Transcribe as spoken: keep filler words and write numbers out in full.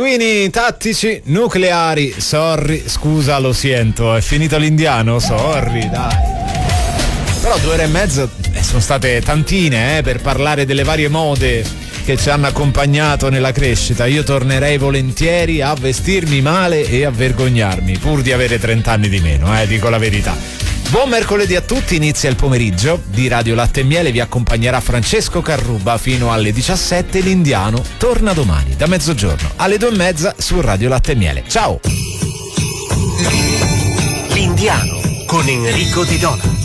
Pinguini tattici nucleari, sorry, scusa, lo sento, è finito l'indiano, sorry, dai. Però due ore e mezzo sono state tantine eh, per parlare delle varie mode che ci hanno accompagnato nella crescita. Io tornerei volentieri a vestirmi male e a vergognarmi, pur di avere trenta anni di meno, eh, dico la verità. Buon mercoledì a tutti, inizia il pomeriggio di Radio Latte e Miele, vi accompagnerà Francesco Carruba fino alle diciassette, l'Indiano torna domani da mezzogiorno alle due e mezza su Radio Latte e Miele. Ciao! L'Indiano con Enrico Di Dona.